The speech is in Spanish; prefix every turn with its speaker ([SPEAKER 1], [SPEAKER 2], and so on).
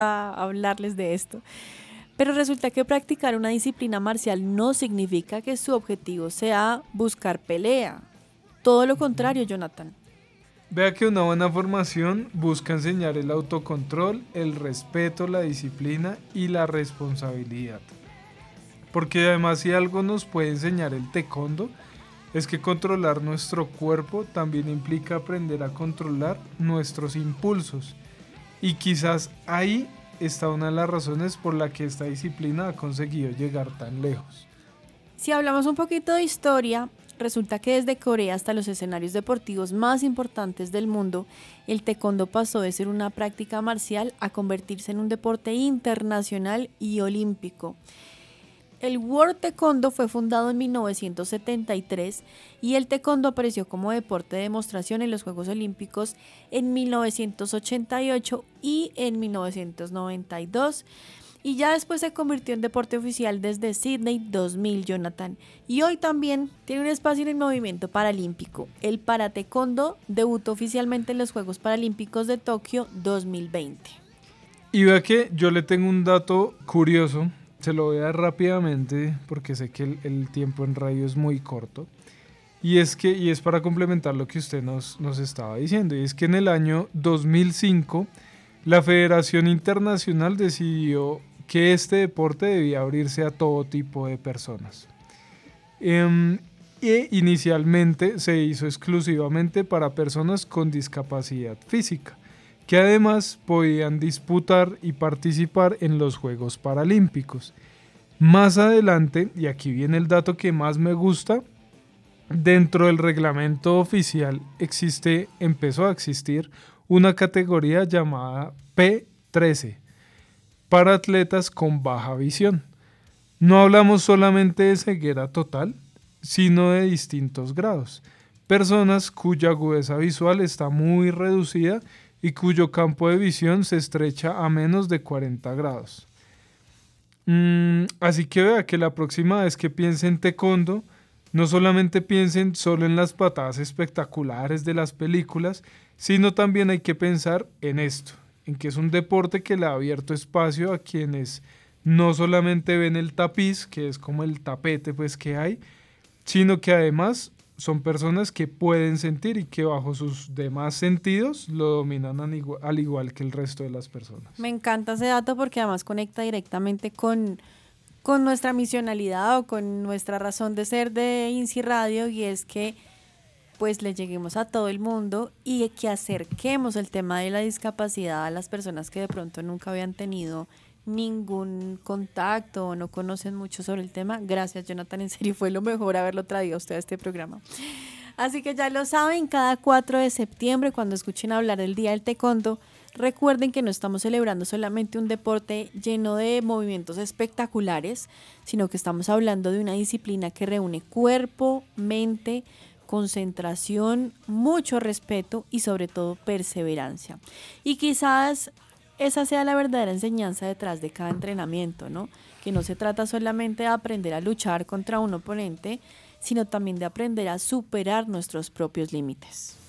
[SPEAKER 1] a hablarles de esto. Pero resulta que practicar una disciplina marcial no significa que su objetivo sea buscar pelea. Todo lo contrario, Jonathan.
[SPEAKER 2] Vea que una buena formación busca enseñar el autocontrol, el respeto, la disciplina y la responsabilidad. Porque además si algo nos puede enseñar el taekwondo es que controlar nuestro cuerpo también implica aprender a controlar nuestros impulsos. Y quizás ahí está una de las razones por la que esta disciplina ha conseguido llegar tan lejos.
[SPEAKER 1] Si hablamos un poquito de historia, resulta que desde Corea hasta los escenarios deportivos más importantes del mundo, el taekwondo pasó de ser una práctica marcial a convertirse en un deporte internacional y olímpico. El World Taekwondo fue fundado en 1973 y el taekwondo apareció como deporte de demostración en los Juegos Olímpicos en 1988 y en 1992. Y ya después se convirtió en deporte oficial desde Sydney 2000, Jonathan. Y hoy también tiene un espacio en el movimiento paralímpico. El parataekwondo debutó oficialmente en los Juegos Paralímpicos de Tokio 2020.
[SPEAKER 2] Y vea que yo le tengo un dato curioso, se lo voy a dar rápidamente porque sé que el tiempo en radio es muy corto. Y es para complementar lo que usted nos estaba diciendo. Y es que en el año 2005 la Federación Internacional decidió que este deporte debía abrirse a todo tipo de personas. Y inicialmente se hizo exclusivamente para personas con discapacidad física, que además podían disputar y participar en los Juegos Paralímpicos. Más adelante, y aquí viene el dato que más me gusta, dentro del reglamento oficial empezó a existir una categoría llamada P13 para atletas con baja visión. No hablamos solamente de ceguera total, sino de distintos grados. Personas cuya agudeza visual está muy reducida y cuyo campo de visión se estrecha a menos de 40 grados. Así que vea que la próxima vez que piense en taekwondo, no solamente piensen solo en las patadas espectaculares de las películas, sino también hay que pensar en esto, en que es un deporte que le ha abierto espacio a quienes no solamente ven el tapiz, que es como el tapete pues que hay, sino que además son personas que pueden sentir y que bajo sus demás sentidos lo dominan al igual que el resto de las personas.
[SPEAKER 1] Me encanta ese dato porque además conecta directamente con nuestra misionalidad o con nuestra razón de ser de INSI Radio, y es que pues le lleguemos a todo el mundo y que acerquemos el tema de la discapacidad a las personas que de pronto nunca habían tenido ningún contacto o no conocen mucho sobre el tema. Gracias, Jonathan, en serio fue lo mejor haberlo traído a usted a este programa. Así que ya lo saben, cada 4 de septiembre, cuando escuchen hablar del Día del Taekwondo, recuerden que no estamos celebrando solamente un deporte lleno de movimientos espectaculares, sino que estamos hablando de una disciplina que reúne cuerpo, mente, concentración, mucho respeto y sobre todo perseverancia. Y quizás esa sea la verdadera enseñanza detrás de cada entrenamiento, ¿no? Que no se trata solamente de aprender a luchar contra un oponente, sino también de aprender a superar nuestros propios límites.